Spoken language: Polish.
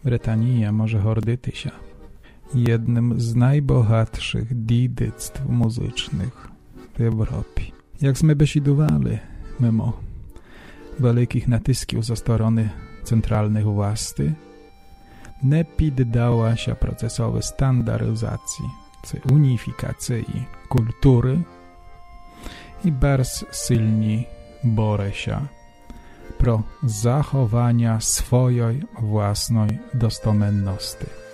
Brytania może hordytysia. Jednym z najbogatszych dziedzictw muzycznych w Europie. Jak sme besidowali mimo wielkich nacisków ze strony centralnych władzy, nie poddała się procesowi standaryzacji czy unifikacji kultury i bardzo silnie bore się pro zachowania swojej własnej dostomenności.